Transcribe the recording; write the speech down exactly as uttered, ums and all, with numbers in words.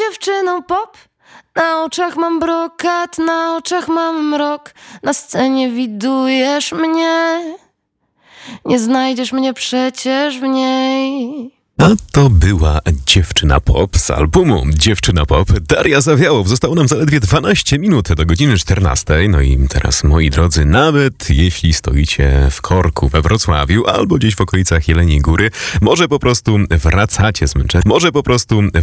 dziewczyną pop. Na oczach mam brokat, na oczach mam mrok. Na scenie widujesz mnie. Nie znajdziesz mnie przecież w niej. A to była Dziewczyna Pop z albumu Dziewczyna Pop. Daria Zawiałow. Zostało nam zaledwie dwanaście minut do godziny czternastej. No i teraz, moi drodzy, nawet jeśli stoicie w korku we Wrocławiu albo gdzieś w okolicach Jeleniej Góry, może po prostu wracacie zmęczeni, może po prostu